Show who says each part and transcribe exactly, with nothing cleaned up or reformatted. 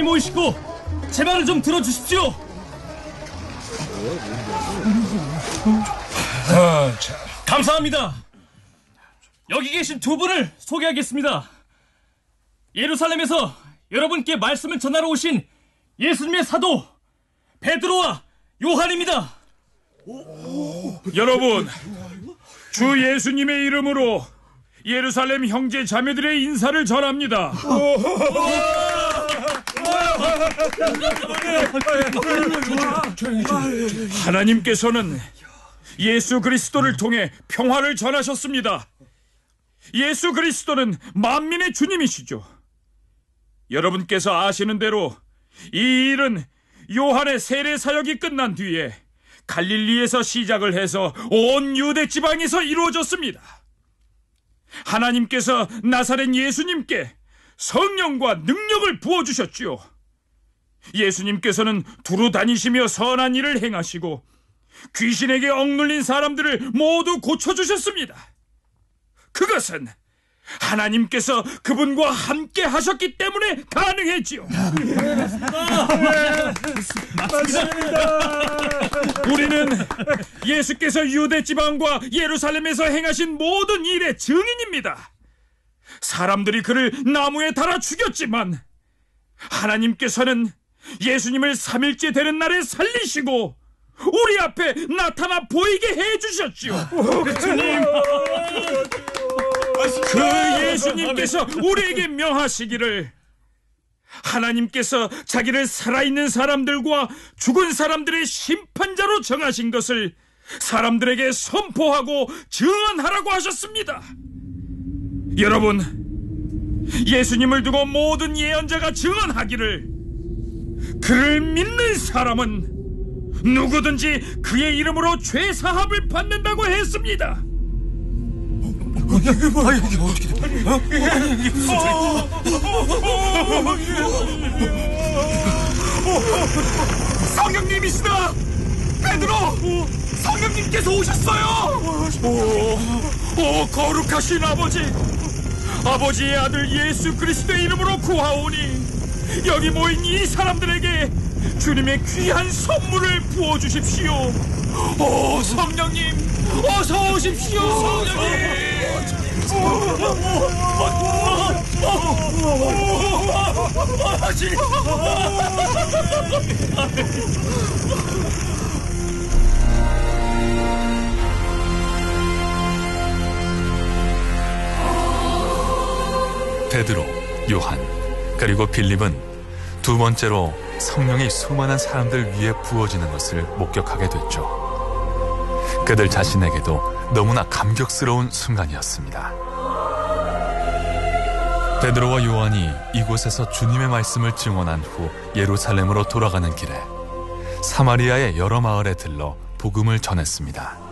Speaker 1: 가까이 모이시고 제 말을 좀 들어주십시오.
Speaker 2: 아, 자.
Speaker 1: 감사합니다. 여기 계신 두 분을 소개하겠습니다. 예루살렘에서 여러분께 말씀을 전하러 오신 예수님의 사도 베드로와 요한입니다.
Speaker 2: 여러분, 주 예수님의 이름으로 예루살렘 형제 자매들의 인사를 전합니다. 하나님께서는 예수 그리스도를 통해 평화를 전하셨습니다. 예수 그리스도는 만민의 주님이시죠. 여러분께서 아시는 대로 이 일은 요한의 세례 사역이 끝난 뒤에 갈릴리에서 시작을 해서 온 유대 지방에서 이루어졌습니다. 하나님께서 나사렛 예수님께 성령과 능력을 부어주셨지요. 예수님께서는 두루 다니시며 선한 일을 행하시고 귀신에게 억눌린 사람들을 모두 고쳐주셨습니다. 그것은 하나님께서 그분과 함께 하셨기 때문에 가능했지요. 맞습니다. 우리는 예수께서 유대 지방과 예루살렘에서 행하신 모든 일의 증인입니다. 사람들이 그를 나무에 달아 죽였지만 하나님께서는 예수님을 삼 일째 되는 날에 살리시고 우리 앞에 나타나 보이게 해주셨지요. 주님, 그 예수님께서 우리에게 명하시기를 하나님께서 자기를 살아있는 사람들과 죽은 사람들의 심판자로 정하신 것을 사람들에게 선포하고 증언하라고 하셨습니다. 여러분, 예수님을 두고 모든 예언자가 증언하기를 그를 믿는 사람은 누구든지 그의 이름으로 죄 사함을 받는다고 했습니다. 성령님이시다. 베드로, 성령님께서 오셨어요. 오, 오, 거룩하신 아버지, 아버지의 아들 예수 그리스도의 이름으로 구하오니 여기 모인 이 사람들에게 주님의 귀한 선물을 부어주십시오. 오, 성령님, 어서 오십시오. 성령님.
Speaker 3: 베드로, 요한, 그리고 빌립은 두 번째로 성령이 수많은 사람들 위에 부어지는 것을 목격하게 됐죠. 그들 자신에게도 너무나 감격스러운 순간이었습니다. 베드로와 요한이 이곳에서 주님의 말씀을 증언한 후 예루살렘으로 돌아가는 길에 사마리아의 여러 마을에 들러 복음을 전했습니다.